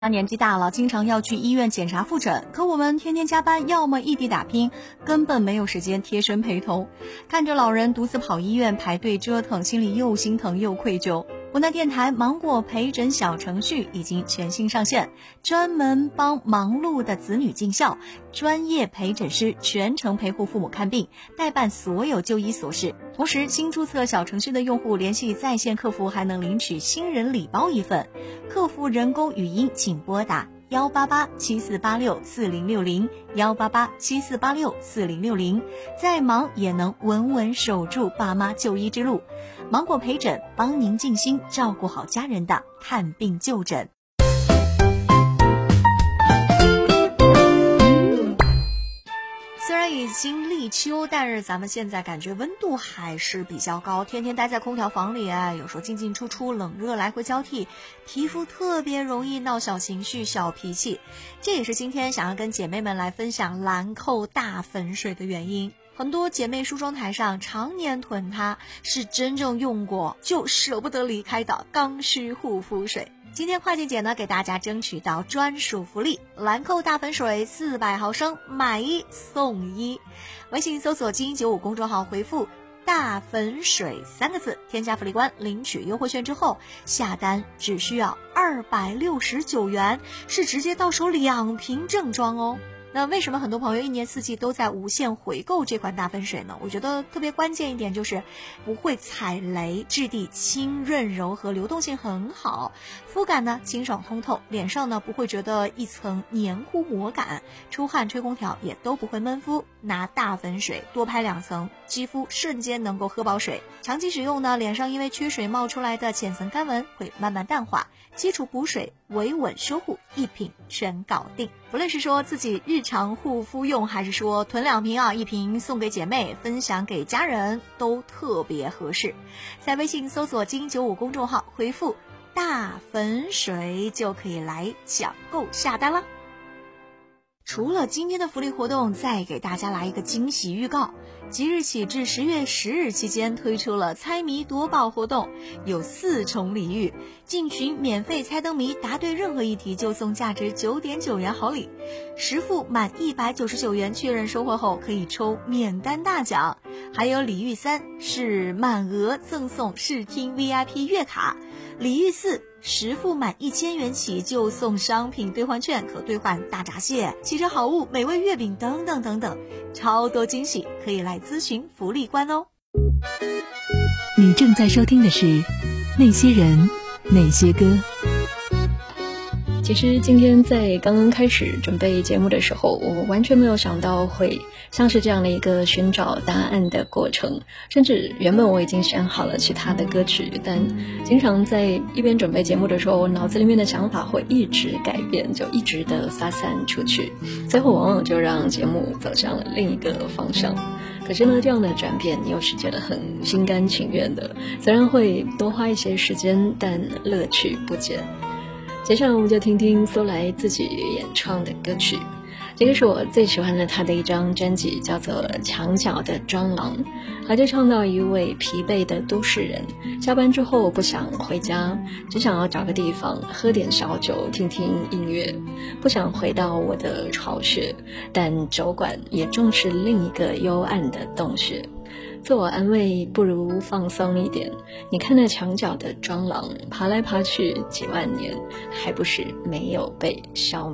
他年纪大了，经常要去医院检查复诊，可我们天天加班，要么异地打拼，根本没有时间贴身陪同。看着老人独自跑医院排队折腾，心里又心疼又愧疚。湖南电台芒果陪诊小程序已经全新上线，专门帮忙碌的子女尽孝，专业陪诊师全程陪护父母看病，代办所有就医琐事。同时，新注册小程序的用户联系在线客服还能领取新人礼包一份。客服人工语音请拨打18874864060，18874864060，再忙也能稳稳守住爸妈就医之路。芒果陪诊帮您尽心照顾好家人的看病就诊。虽然已经立秋，但是咱们现在感觉温度还是比较高，天天待在空调房里，有时候进进出出，冷热来回交替，皮肤特别容易闹小情绪、小脾气。这也是今天想要跟姐妹们来分享兰蔻大粉水的原因。很多姐妹梳妆台上常年囤它，是真正用过就舍不得离开的刚需护肤水。今天会计姐呢给大家争取到专属福利，兰蔻大粉水400毫升买1送1。微信搜索金95公众号回复大粉水3个字，添加福利官领取优惠券之后，下单只需要269元，是直接到手2瓶正装哦。那为什么很多朋友一年四季都在无限回购这款大粉水呢？我觉得特别关键一点就是不会踩雷，质地轻润柔和，流动性很好，肤感呢清爽通透，脸上呢不会觉得一层黏糊膜感，出汗吹空调也都不会闷肤。拿大粉水多拍2层，肌肤瞬间能够喝饱水。长期使用呢，脸上因为缺水冒出来的浅层干纹会慢慢淡化，基础补水维稳修护一瓶全搞定。不论是说自己日常护肤用，还是说囤2瓶1瓶送给姐妹，分享给家人，都特别合适。在微信搜索金95公众号回复大粉水就可以来抢购下单了。除了今天的福利活动，再给大家来一个惊喜预告。即日起至10月10日期间推出了猜谜夺宝活动，有4重礼遇，进群免费猜灯谜，答对任何一题就送价值9.9元好礼，实付满199元确认收货后可以抽免单大奖。还有礼遇3是满额赠送视听 VIP 月卡，礼遇4实付满1000元起就送商品兑换券，可兑换大闸蟹、汽车好物、美味月饼等等等等，超多惊喜，可以来咨询福利官哦。 你正在收听的是那些人那些歌。 其实今天在刚刚开始准备节目的时候，我完全没有想到会像是这样的一个寻找答案的过程，甚至原本我已经选好了其他的歌曲，但经常在一边准备节目的时候，我脑子里面的想法会一直改变，就一直的发散出去，最后往往就让节目走向了另一个方向。可是呢，这样的转变你又是觉得很心甘情愿的，虽然会多花一些时间，但乐趣不减。接下来我们就听听苏来自己演唱的歌曲，这个是我最喜欢的他的一张专辑，叫做《墙角的蟑螂》。他就唱到一位疲惫的都市人，下班之后不想回家，只想要找个地方喝点小酒，听听音乐，不想回到我的巢穴，但酒馆也正是另一个幽暗的洞穴。自我安慰不如放松一点，你看那墙角的蟑螂爬来爬去几万年，还不是没有被消灭。